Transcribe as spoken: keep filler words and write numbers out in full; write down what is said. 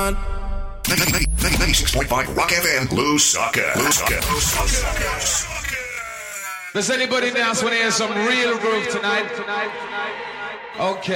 on. ninety-six point five Rock F M, Lusaka. Lusaka. Lusaka. Does anybody else want to hear some real groove tonight? Okay.